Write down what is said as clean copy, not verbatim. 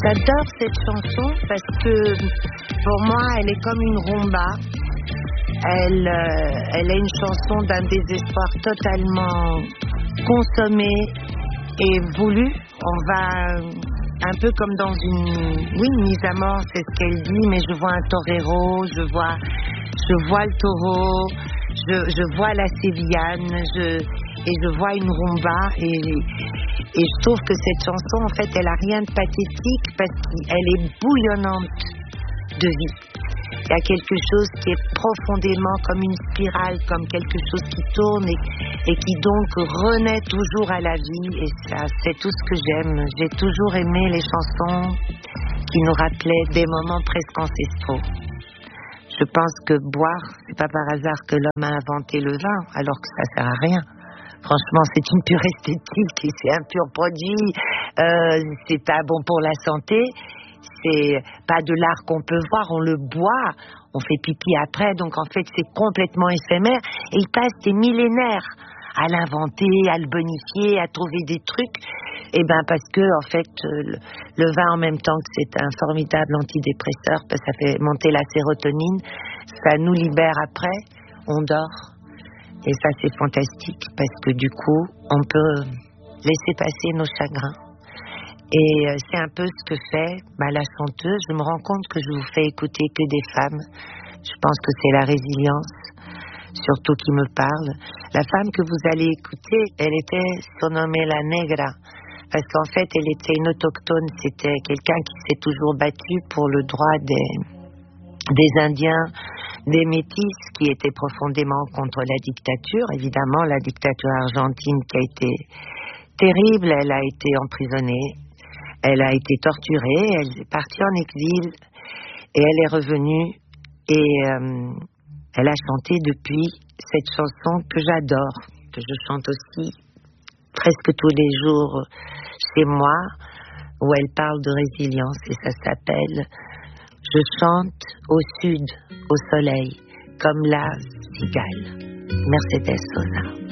J'adore cette chanson parce que pour moi, elle est comme une rumba. Elle est une chanson d'un désespoir totalement consommé et voulu. On va un peu comme dans une mise à mort, c'est ce qu'elle dit, mais je vois un torero, je vois le taureau, je vois la sévillane, et je vois une rumba et je trouve que cette chanson, en fait, elle a rien de pathétique parce qu'elle est bouillonnante de vie. Il y a quelque chose qui est profondément comme une spirale, comme quelque chose qui tourne et qui donc renaît toujours à la vie. Et ça, c'est tout ce que j'aime. J'ai toujours aimé les chansons qui nous rappelaient des moments presque ancestraux. Je pense que boire, c'est pas par hasard que l'homme a inventé le vin, alors que ça sert à rien. Franchement, c'est une pure esthétique et c'est un pur produit. C'est pas bon pour la santé. C'est pas de l'art qu'on peut voir, on le boit, on fait pipi après, donc en fait c'est complètement éphémère et il passe des millénaires à l'inventer, à le bonifier, à trouver des trucs, et ben parce que en fait le vin en même temps que c'est un formidable antidépresseur, parce que ça fait monter la sérotonine, ça nous libère après, on dort, et ça c'est fantastique parce que du coup on peut laisser passer nos chagrins. Et c'est un peu ce que fait la chanteuse. Je me rends compte que je vous fais écouter que des femmes. Je pense que c'est la résilience, surtout qui me parle. La femme que vous allez écouter, elle était surnommée la Negra, parce qu'en fait, elle était une autochtone. C'était quelqu'un qui s'est toujours battu pour le droit des Indiens, des Métis, qui étaient profondément contre la dictature. Évidemment, la dictature argentine qui a été terrible, elle a été emprisonnée. Elle a été torturée, elle est partie en exil et elle est revenue et elle a chanté depuis cette chanson que j'adore, que je chante aussi presque tous les jours chez moi, où elle parle de résilience et ça s'appelle « Je chante au sud, au soleil, comme la cigale ». Mercedes Sosa.